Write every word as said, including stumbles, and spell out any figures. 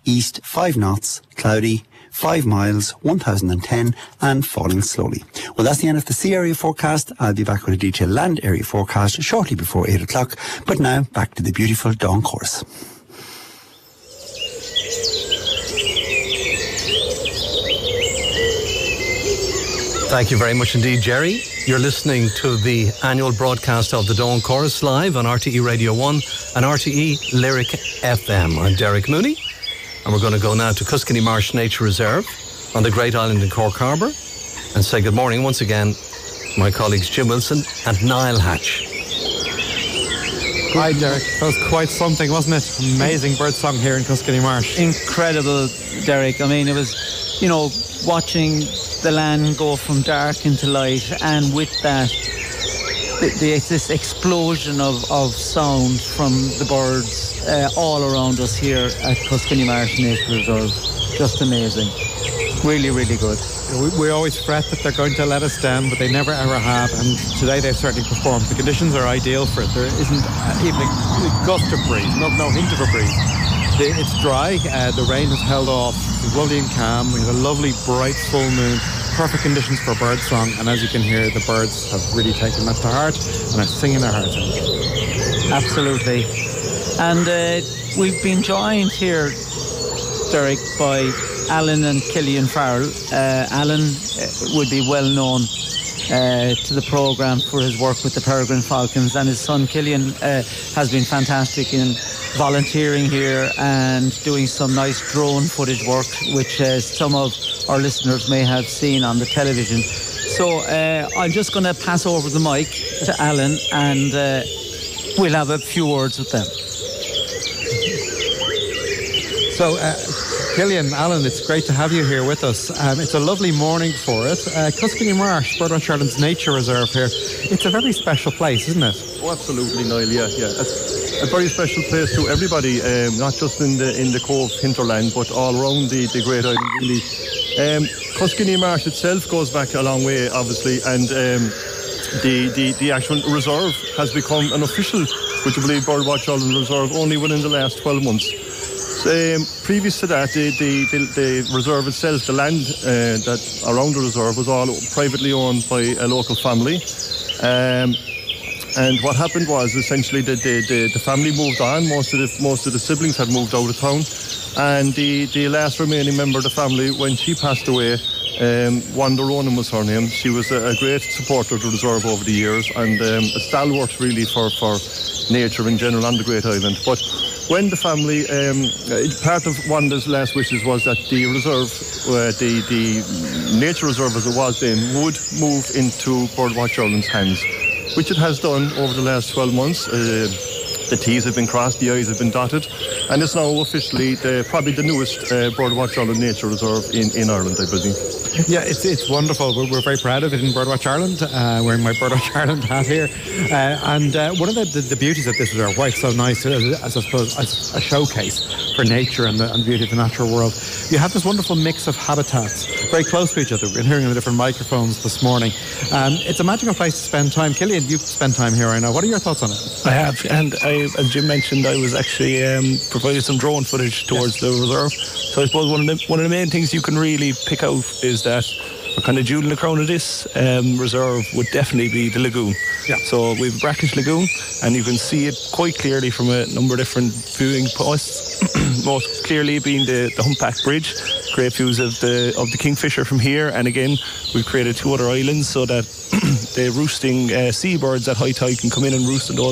east five knots, cloudy, five miles, one thousand ten, and falling slowly. Well, that's the end of the sea area forecast. I'll be back with a detailed land area forecast shortly before eight o'clock. But now, back to the beautiful Dawn Chorus. Thank you very much indeed, Jerry. You're listening to the annual broadcast of the Dawn Chorus live on R T E Radio one and R T E Lyric F M. I'm Derek Mooney, and we're going to go now to Cuskeny Marsh Nature Reserve on the Great Island in Cork Harbour and say good morning once again to my colleagues Jim Wilson and Niall Hatch. Hi, Derek. That was quite something, wasn't it? Amazing birdsong here in Cuskeny Marsh. Incredible, Derek. I mean, it was, you know, watching the land go from dark into light, and with that, the, the, this explosion of, of sound from the birds uh, all around us here at Cuskeny Marsh Nature Reserve. Just amazing. Really, really good. We, we always fret that they're going to let us down, but they never ever have, and today they've certainly performed. The conditions are ideal for it. There isn't uh, even a gust of breeze, no, no hint of a breeze. The, it's dry, uh, the rain has held off, it's lovely and calm. We have a lovely bright full moon, perfect conditions for bird song, and as you can hear, the birds have really taken that to heart and are singing their hearts out. Absolutely. And uh, we've been joined here, Derek, by Alan and Killian Farrell. Uh, Alan uh, would be well known uh, to the programme for his work with the Peregrine Falcons, and his son Killian uh, has been fantastic in volunteering here and doing some nice drone footage work, which uh, some of our listeners may have seen on the television. So uh, I'm just going to pass over the mic to Alan, and uh, we'll have a few words with them. So, uh, Killian, Alan, it's great to have you here with us. Um, it's a lovely morning for it. Uh, Cuskeny Marsh, Birdwatch Ireland's nature reserve here. It's a very special place, isn't it? Oh, absolutely, Niall. Yeah, yeah. It's a very special place to everybody, um, not just in the in the Cove hinterland, but all around the, the Great Island. Really, um, Cuskeny Marsh itself goes back a long way, obviously, and um, the, the the actual reserve has become an official, would you believe, Birdwatch Ireland reserve only within the last twelve months. Um, previous to that, the, the, the, the reserve itself, the land uh, that around the reserve was all privately owned by a local family. Um, and what happened was essentially that the, the, the family moved on. Most of the most of the siblings had moved out of town, and the, the last remaining member of the family, when she passed away, um, Wanda Ronan was her name. She was a, a great supporter of the reserve over the years, and um, a stalwart really for, for nature in general on the Great Island. But when the family, um, part of Wanda's last wishes was that the reserve, uh, the, the nature reserve as it was then, would move into Birdwatch Ireland's hands, which it has done over the last twelve months. Uh, the T's have been crossed, the I's have been dotted, and it's now officially the, probably the newest uh, Birdwatch Ireland nature reserve in, in Ireland, I believe. Yeah, it's it's wonderful. We're, we're very proud of it in Birdwatch Ireland, uh, wearing my Birdwatch Ireland hat here. Uh, and uh, one of the, the, the beauties of this reserve, why it's so nice, as, as I suppose, as a showcase for nature and the, and the beauty of the natural world. You have this wonderful mix of habitats, very close to each other. We've been hearing the different microphones this morning. Um, it's a magical place to spend time. Killian, you've spent time here, I know. What are your thoughts on it? I have, and I, as Jim mentioned, I was actually um, provided some drone footage towards yes. the reserve. So I suppose one of the one of the main things you can really pick out is that a kind of jewel in the crown of this um, reserve would definitely be the lagoon. Yeah. So we have a brackish lagoon, and you can see it quite clearly from a number of different viewing posts. Most clearly being the, the Humpback Bridge. Great views of the of the Kingfisher from here, and again we've created two other islands so that the roosting uh, seabirds at high tide can come in and roost on those